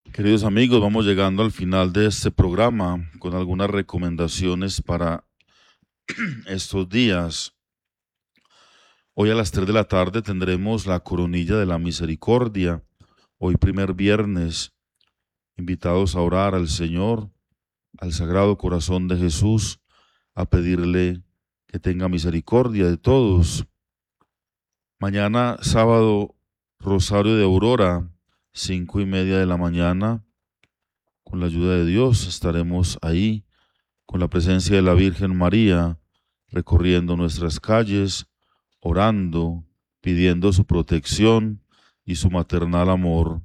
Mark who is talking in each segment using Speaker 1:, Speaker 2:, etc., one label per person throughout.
Speaker 1: Queridos amigos, vamos llegando al final de este programa con algunas recomendaciones para estos días. Hoy a las 3 de la tarde tendremos la coronilla de la misericordia. Hoy primer viernes, invitados a orar al Señor, al Sagrado Corazón de Jesús, a pedirle que tenga misericordia de todos. Mañana sábado, Rosario de Aurora, 5:30 de la mañana. Con la ayuda de Dios estaremos ahí, con la presencia de la Virgen María, recorriendo nuestras calles, orando, pidiendo su protección y su maternal amor.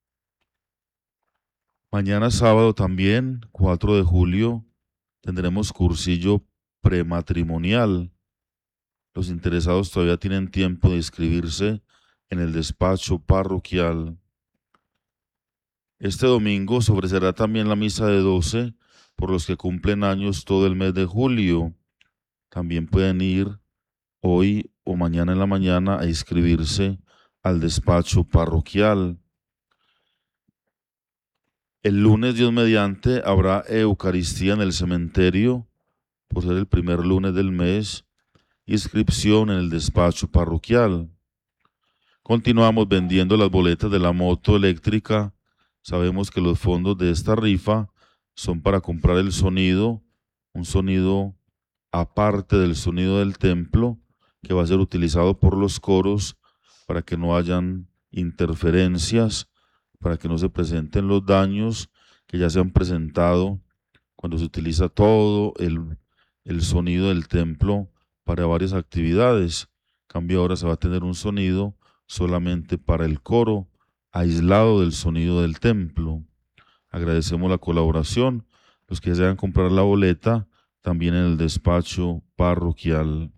Speaker 1: Mañana sábado también, 4 de julio, tendremos cursillo prematrimonial. Los interesados todavía tienen tiempo de inscribirse en el despacho parroquial. Este domingo se ofrecerá también la misa de 12 por los que cumplen años todo el mes de julio. También pueden ir hoy o mañana en la mañana a inscribirse al despacho parroquial. El lunes, Dios mediante, habrá Eucaristía en el cementerio por ser el primer lunes del mes. Inscripción en el despacho parroquial. Continuamos vendiendo las boletas de la moto eléctrica. Sabemos que los fondos de esta rifa son para comprar el sonido, un sonido aparte del sonido del templo, que va a ser utilizado por los coros para que no hayan interferencias, para que no se presenten los daños que ya se han presentado cuando se utiliza todo el sonido del templo para varias actividades. En cambio, ahora se va a tener un sonido solamente para el coro, aislado del sonido del templo. Agradecemos la colaboración. Los que desean comprar la boleta, también en el despacho parroquial.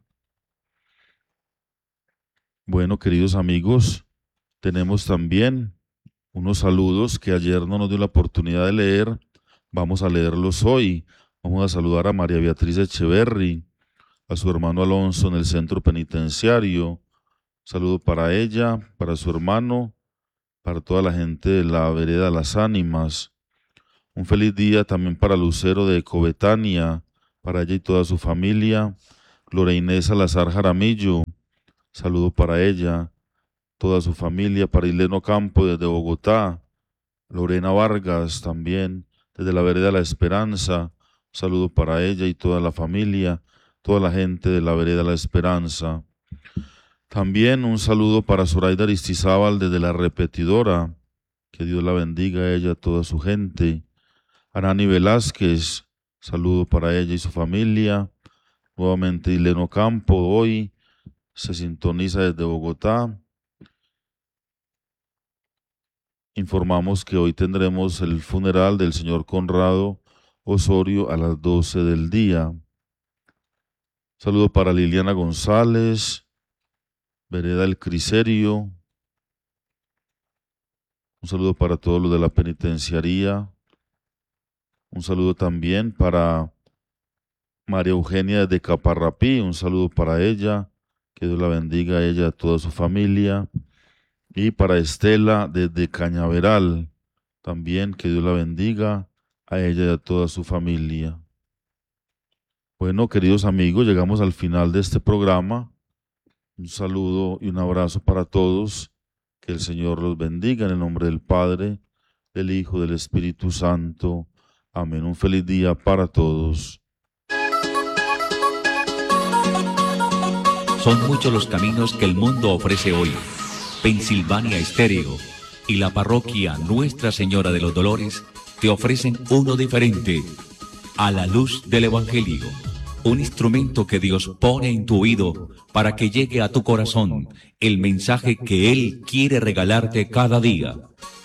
Speaker 1: Bueno, queridos amigos, tenemos también unos saludos que ayer no nos dio la oportunidad de leer. Vamos a leerlos hoy. Vamos a saludar a María Beatriz Echeverry, a su hermano Alonso en el centro penitenciario. Saludo para ella, para su hermano, para toda la gente de la vereda Las Ánimas. Un feliz día también para Lucero de Ecobetania, para ella y toda su familia. Gloria Inés Salazar Jaramillo, saludo para ella, toda su familia. Para Ileno Campo desde Bogotá. Lorena Vargas también, desde la vereda La Esperanza, saludo para ella y toda la familia, toda la gente de la vereda La Esperanza. También un saludo para Zoraida Aristizábal desde La Repetidora, que Dios la bendiga a ella, a toda su gente. Arani Velázquez, saludo para ella y su familia. Nuevamente Ileno Campo, hoy se sintoniza desde Bogotá. Informamos que hoy tendremos el funeral del señor Conrado Osorio a las 12 del día. Saludo para Liliana González, vereda El Criserio. Un saludo para todos los de la penitenciaría. Un saludo también para María Eugenia de Caparrapí. Un saludo para ella. Que Dios la bendiga a ella y a toda su familia. Y para Estela desde Cañaveral. También que Dios la bendiga a ella y a toda su familia. Bueno, queridos amigos, llegamos al final de este programa. Un saludo y un abrazo para todos. Que el Señor los bendiga en el nombre del Padre, del Hijo, del Espíritu Santo. Amén. Un feliz día para todos.
Speaker 2: Son muchos los caminos que el mundo ofrece hoy. Pensilvania Estéreo y la parroquia Nuestra Señora de los Dolores te ofrecen uno diferente, a la luz del Evangelio. Un instrumento que Dios pone en tu oído para que llegue a tu corazón el mensaje que Él quiere regalarte cada día.